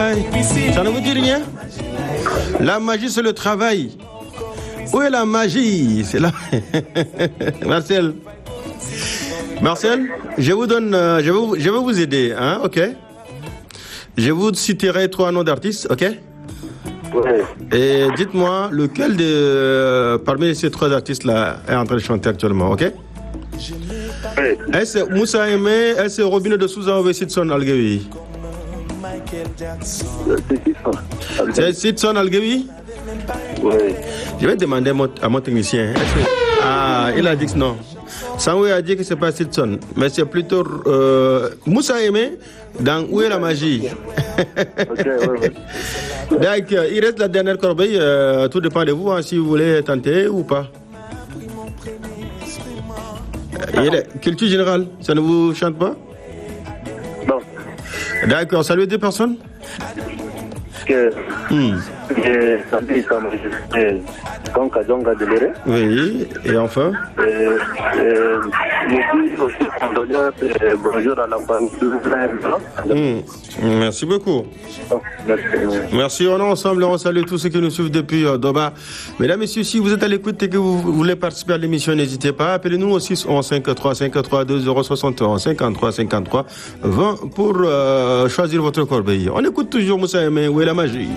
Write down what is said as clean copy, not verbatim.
travail. Ça ne vous dit rien? La magie, c'est le travail. Où est la magie? C'est là. Marcel. Marcel, je vous donne, je vais vous aider, hein, ok? Je vous citerai 3 noms d'artistes, ok? Ouais. Et dites-moi lequel parmi ces 3 artistes-là est en train de chanter actuellement, ok? Ouais. Est-ce Moussa Aimé, est-ce Robin de Souza ou Sidson Algewi? C'est Sidson Algewi? Ouais. Je vais demander à mon technicien. Ah, il a dit que non. Sanwé a dit que c'est pas Sidson, mais c'est plutôt Moussa Aimé dans Où est la magie? Ok, ouais. Donc, il reste la dernière corbeille. Tout dépend de vous, hein, si vous voulez tenter ou pas. Culture générale, ça ne vous chante pas? Non. D'accord, salut 2 personnes. Comme Kadjonga de l'Éré. Oui, et enfin? Bonjour à la famille. Merci beaucoup. Merci, on est ensemble, on salue tous ceux qui nous suivent depuis Doba. Mesdames et messieurs, si vous êtes à l'écoute et que vous voulez participer à l'émission, n'hésitez pas, appelez-nous au 611 53 2061 53 53 20 pour choisir votre corbeille. On écoute toujours Moussa Aimé, Où est la magie?